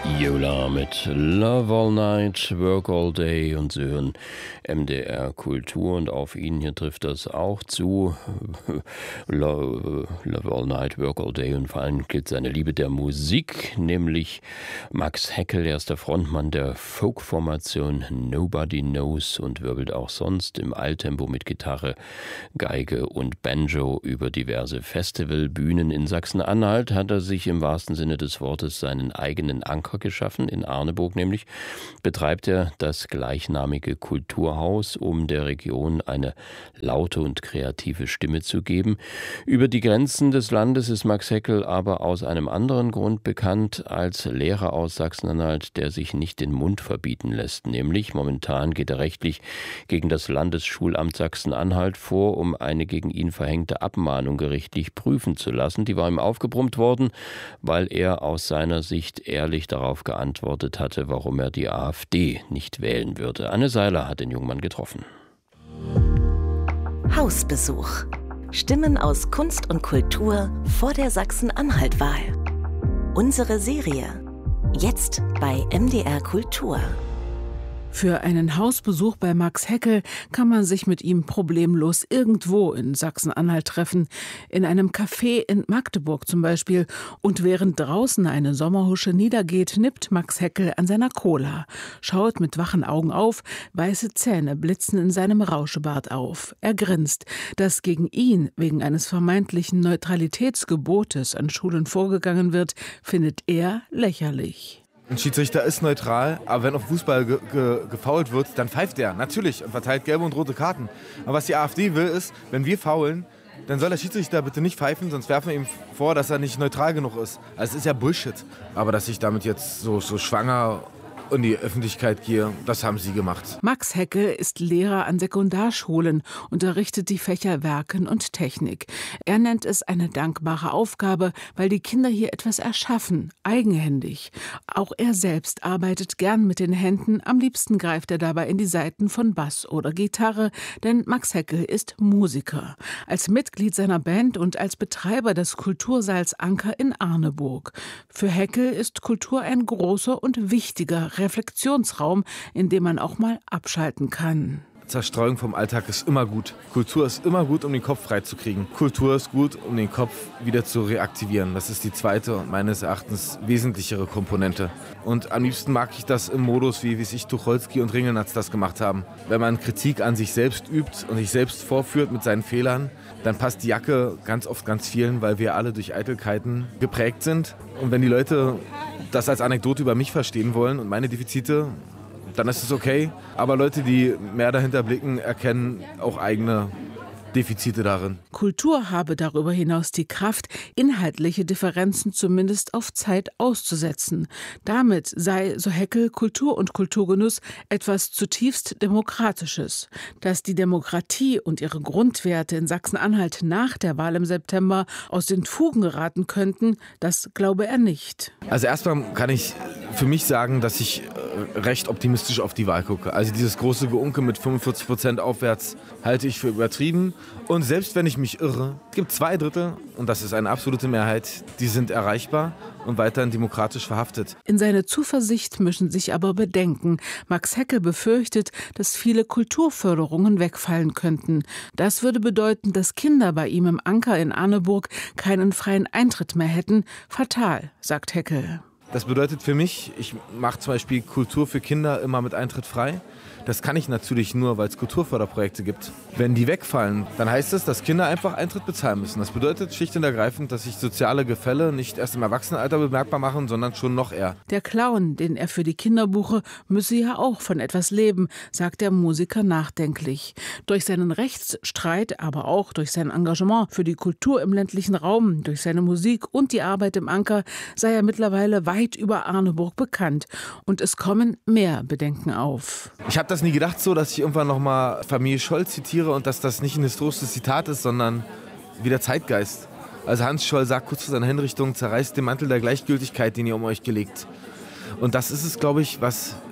Yola mit Love All Night, Work All Day und Sie hören MDR Kultur und auf ihn hier trifft das auch zu. Love All Night, Work All Day und vor allem gilt seine Liebe der Musik, nämlich Max Heckel, er ist der Frontmann der Folk-Formation Nobody Knows und wirbelt auch sonst im Eiltempo mit Gitarre, Geige und Banjo über diverse Festivalbühnen. In Sachsen-Anhalt hat er sich im wahrsten Sinne des Wortes seinen eigenen Anker geschaffen, in Arneburg nämlich, betreibt er das gleichnamige Kulturhaus, um der Region eine laute und kreative Stimme zu geben. Über die Grenzen des Landes ist Max Heckel aber aus einem anderen Grund bekannt, als Lehrer aus Sachsen-Anhalt, der sich nicht den Mund verbieten lässt. Nämlich momentan geht er rechtlich gegen das Landesschulamt Sachsen-Anhalt vor, um eine gegen ihn verhängte Abmahnung gerichtlich prüfen zu lassen. Die war ihm aufgebrummt worden, weil er aus seiner Sicht ehrlich darauf geantwortet hatte, warum er die AfD nicht wählen würde. Anne Seiler hat den jungen Mann getroffen. Hausbesuch. Stimmen aus Kunst und Kultur vor der Sachsen-Anhalt-Wahl. Unsere Serie. Jetzt bei MDR Kultur. Für einen Hausbesuch bei Max Heckel kann man sich mit ihm problemlos irgendwo in Sachsen-Anhalt treffen. In einem Café in Magdeburg zum Beispiel. Und während draußen eine Sommerhusche niedergeht, nippt Max Heckel an seiner Cola. Schaut mit wachen Augen auf, weiße Zähne blitzen in seinem Rauschebart auf. Er grinst. Dass gegen ihn wegen eines vermeintlichen Neutralitätsgebotes an Schulen vorgegangen wird, findet er lächerlich. Ein Schiedsrichter ist neutral, aber wenn auf Fußball gefoult wird, dann pfeift er, natürlich, und verteilt gelbe und rote Karten. Aber was die AfD will, ist, wenn wir foulen, dann soll der Schiedsrichter bitte nicht pfeifen, sonst werfen wir ihm vor, dass er nicht neutral genug ist. Also es ist ja Bullshit. Aber dass ich damit jetzt so schwanger in die Öffentlichkeit gehe, das haben sie gemacht. Max Heckel ist Lehrer an Sekundarschulen, unterrichtet die Fächer Werken und Technik. Er nennt es eine dankbare Aufgabe, weil die Kinder hier etwas erschaffen, eigenhändig. Auch er selbst arbeitet gern mit den Händen, am liebsten greift er dabei in die Saiten von Bass oder Gitarre, denn Max Heckel ist Musiker. Als Mitglied seiner Band und als Betreiber des Kultursaals Anker in Arneburg. Für Heckel ist Kultur ein großer und wichtiger Reflexionsraum, in dem man auch mal abschalten kann. Zerstreuung vom Alltag ist immer gut. Kultur ist immer gut, um den Kopf freizukriegen. Kultur ist gut, um den Kopf wieder zu reaktivieren. Das ist die zweite und meines Erachtens wesentlichere Komponente. Und am liebsten mag ich das im Modus, wie sich Tucholsky und Ringelnatz das gemacht haben. Wenn man Kritik an sich selbst übt und sich selbst vorführt mit seinen Fehlern, dann passt die Jacke ganz oft ganz vielen, weil wir alle durch Eitelkeiten geprägt sind. Und wenn die Leute das als Anekdote über mich verstehen wollen und meine Defizite, dann ist es okay. Aber Leute, die mehr dahinter blicken, erkennen auch eigene Defizite darin. Kultur habe darüber hinaus die Kraft, inhaltliche Differenzen zumindest auf Zeit auszusetzen. Damit sei, so Heckel, Kultur und Kulturgenuss etwas zutiefst Demokratisches. Dass die Demokratie und ihre Grundwerte in Sachsen-Anhalt nach der Wahl im September aus den Fugen geraten könnten, das glaube er nicht. Also erstmal kann ich für mich sagen, dass ich recht optimistisch auf die Wahl gucke. Also dieses große Geunke mit 45% aufwärts halte ich für übertrieben. Und selbst wenn ich mich irre, es gibt 2/3, und das ist eine absolute Mehrheit, die sind erreichbar und weiterhin demokratisch verhaftet. In seine Zuversicht mischen sich aber Bedenken. Max Heckel befürchtet, dass viele Kulturförderungen wegfallen könnten. Das würde bedeuten, dass Kinder bei ihm im Anker in Arneburg keinen freien Eintritt mehr hätten. Fatal, sagt Heckel. Das bedeutet für mich, ich mache zum Beispiel Kultur für Kinder immer mit Eintritt frei. Das kann ich natürlich nur, weil es Kulturförderprojekte gibt. Wenn die wegfallen, dann heißt es, dass Kinder einfach Eintritt bezahlen müssen. Das bedeutet schlicht und ergreifend, dass sich soziale Gefälle nicht erst im Erwachsenenalter bemerkbar machen, sondern schon noch eher. Der Clown, den er für die Kinder buche, müsse ja auch von etwas leben, sagt der Musiker nachdenklich. Durch seinen Rechtsstreit, aber auch durch sein Engagement für die Kultur im ländlichen Raum, durch seine Musik und die Arbeit im Anker sei er mittlerweile weit über Arneburg bekannt. Und es kommen mehr Bedenken auf. Ich habe das nie gedacht so, dass ich irgendwann nochmal Familie Scholl zitiere und dass das nicht ein historisches Zitat ist, sondern wie der Zeitgeist. Also Hans Scholl sagt kurz vor seiner Hinrichtung, zerreißt den Mantel der Gleichgültigkeit, den ihr um euch gelegt. Und das ist es, glaube ich, was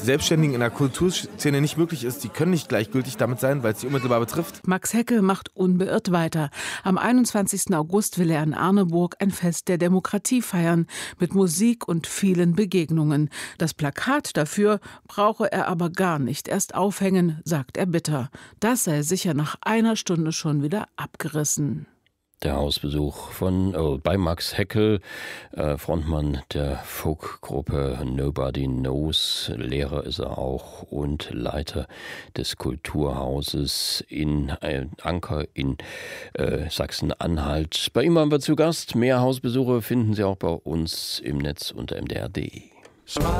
Selbstständigen in der Kulturszene nicht möglich ist, die können nicht gleichgültig damit sein, weil es sie unmittelbar betrifft. Max Heckel macht unbeirrt weiter. Am 21. August will er in Arneburg ein Fest der Demokratie feiern, mit Musik und vielen Begegnungen. Das Plakat dafür brauche er aber gar nicht erst aufhängen, sagt er bitter. Das sei sicher nach einer Stunde schon wieder abgerissen. Der Hausbesuch bei Max Heckel, Frontmann der Folkgruppe Nobody Knows, Lehrer ist er auch und Leiter des Kulturhauses in Anker in Sachsen-Anhalt. Bei ihm waren wir zu Gast. Mehr Hausbesuche finden Sie auch bei uns im Netz unter mdr.de.